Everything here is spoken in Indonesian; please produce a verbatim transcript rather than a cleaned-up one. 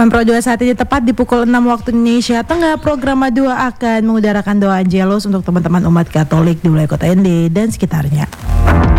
Selamat Pro dua saat ini tepat di pukul enam waktu Indonesia Tengah. Program dua akan mengudarakan doa Angelus untuk teman-teman umat Katolik di wilayah kota Ende dan sekitarnya.